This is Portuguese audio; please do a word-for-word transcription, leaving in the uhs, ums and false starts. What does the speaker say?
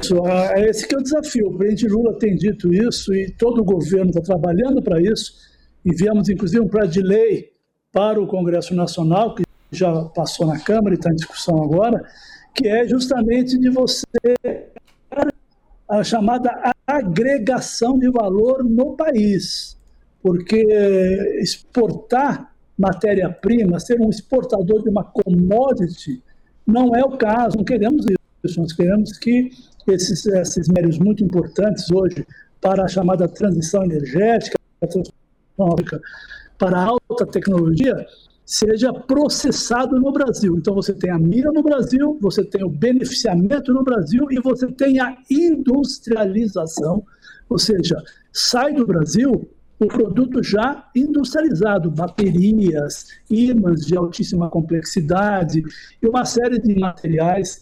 isso, é esse que é o desafio. O presidente Lula tem dito isso e todo o governo está trabalhando para isso. Enviamos, inclusive, um projeto de lei para o Congresso Nacional, que já passou na Câmara e está em discussão agora, que é justamente de você a chamada agregação de valor no país, porque exportar matéria-prima, ser um exportador de uma commodity, não é o caso, não queremos isso, nós queremos que esses, esses meios muito importantes hoje para a chamada transição energética, para a alta tecnologia, seja processado no Brasil. Então você tem a mira no Brasil, você tem o beneficiamento no Brasil e você tem a industrialização, ou seja, sai do Brasil o produto já industrializado, baterias, ímãs de altíssima complexidade e uma série de materiais